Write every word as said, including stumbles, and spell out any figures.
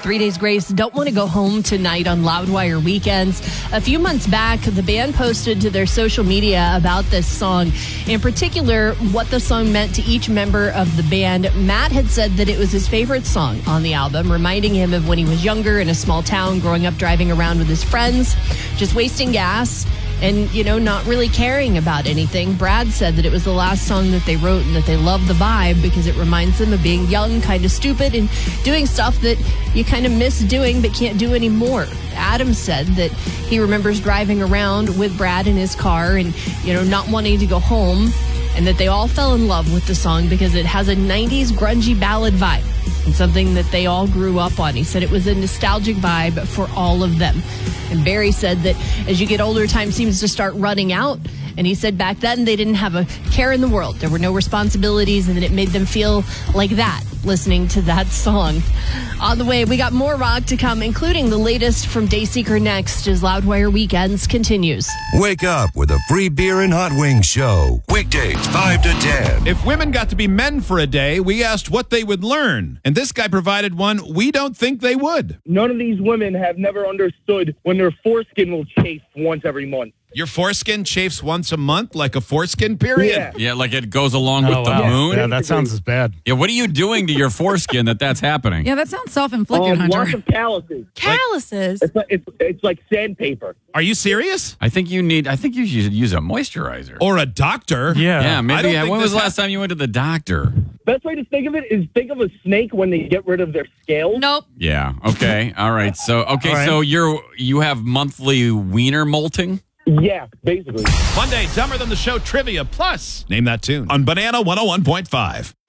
Three Days Grace, Don't Want to Go Home Tonight on Loudwire Weekends. A few months back, the band posted to their social media about this song. In particular, what the song meant to each member of the band. Matt had said that it was his favorite song on the album, reminding him of when he was younger in a small town, growing up driving around with his friends, just wasting gas and, you know, not really caring about anything. Brad said that it was the last song that they wrote and that they love the vibe because it reminds them of being young, kind of stupid, and doing stuff that you kind of miss doing but can't do anymore. Adam said that he remembers driving around with Brad in his car and, you know, not wanting to go home, and that they all fell in love with the song because it has a nineties grungy ballad vibe and something that they all grew up on. He said it was a nostalgic vibe for all of them. And Barry said that as you get older, time seems to start running out. And he said back then they didn't have a care in the world. There were no responsibilities, and that it made them feel like that, listening to that song. On the way, we got more rock to come, including the latest from Dayseeker next as Loudwire Weekends continues. Wake up with a free beer and hot wings show. Weekdays, five to ten. If women got to be men for a day, we asked what they would learn. And this guy provided one we don't think they would. None of these women have never understood when their foreskin will chafe once every month. Your foreskin chafes once a month like a foreskin period? Yeah. Yeah, like it goes along Oh, with the wow. moon. Yeah, that sounds as bad. Yeah, what are you doing to your foreskin that that's happening? Yeah, that sounds self-inflicted, Um, Hunter. lots of calluses. Calluses. It's like, it's, it's like sandpaper. Are you serious? I think you need, I think you should use a moisturizer. Or a doctor? Yeah. yeah, I maybe. don't Yeah, think when was this the last time you went to the doctor? Best way to think of it is think of a snake when they get rid of their scales. Nope. Yeah. Okay. All right. So, okay. All right. So you're, you have monthly wiener molting? Yeah, basically. Monday, Dumber Than the Show Trivia Plus. Name that tune on Banana one oh one point five.